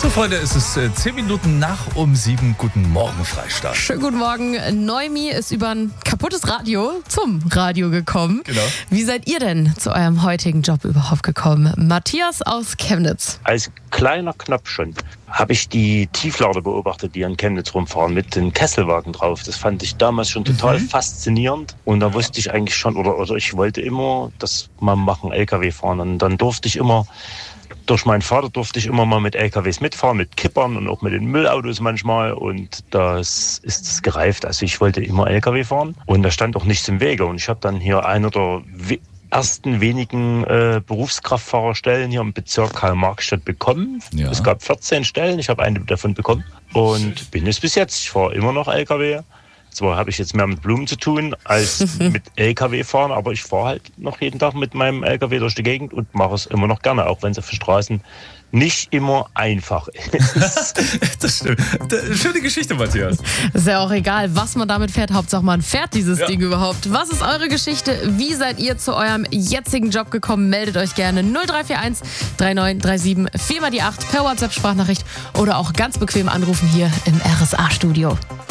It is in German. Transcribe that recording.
So, Freunde, es ist 10 Minuten nach um 7. Guten Morgen, Freistaat. Schönen guten Morgen. Noemi ist über ein kaputtes Radio zum Radio gekommen. Genau. Wie seid ihr denn zu eurem heutigen Job überhaupt gekommen? Matthias aus Chemnitz. Als kleiner Knopf schon habe ich die Tieflader beobachtet, die an Chemnitz rumfahren, mit den Kesselwagen drauf. Das fand ich damals schon total faszinierend. Und da wusste ich eigentlich schon, oder ich wollte immer das mal machen, LKW fahren. Und dann durfte ich immer, durch meinen Vater durfte ich immer mal mit LKWs mitfahren, mit Kippern und auch mit den Müllautos manchmal. Und das ist es gereift. Also ich wollte immer LKW fahren und da stand auch nichts im Wege. Und ich habe dann hier einer der ersten wenigen Berufskraftfahrerstellen hier im Bezirk Karl-Marx-Stadt bekommen. Ja. Es gab 14 Stellen, ich habe eine davon bekommen und bin es bis jetzt. Ich fahre immer noch LKW. Zwar habe ich jetzt mehr mit Blumen zu tun als mit LKW fahren, aber ich fahre halt noch jeden Tag mit meinem LKW durch die Gegend und mache es immer noch gerne, auch wenn es auf den Straßen nicht immer einfach ist. Das stimmt. Schöne Geschichte, Matthias. Ist ja auch egal, was man damit fährt. Hauptsache man fährt dieses Ja. Ding überhaupt. Was ist eure Geschichte? Wie seid ihr zu eurem jetzigen Job gekommen? Meldet euch gerne 0341 3937 4 mal die 8 per WhatsApp-Sprachnachricht oder auch ganz bequem anrufen hier im RSA-Studio.